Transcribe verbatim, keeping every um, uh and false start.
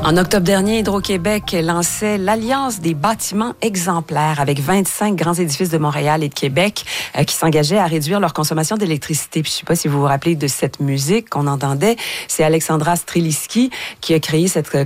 En octobre dernier, Hydro-Québec lançait l'Alliance des bâtiments exemplaires avec vingt-cinq grands édifices de Montréal et de Québec euh, qui s'engageaient à réduire leur consommation d'électricité. Puis, je ne sais pas si vous vous rappelez de cette musique qu'on entendait. C'est Alexandra Streliski qui a créé cette